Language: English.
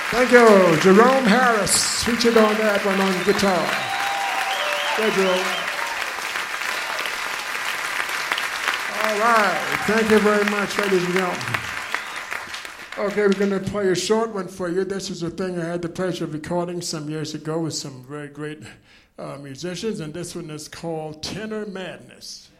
Thank you. Jerome Harris featured on that one on guitar. There, Jerome. All right. Thank you very much, ladies and gentlemen. Okay, we're going to play a short one for you. This is a thing I had the pleasure of recording some years ago with some very great musicians, and this one is called Tenor Madness.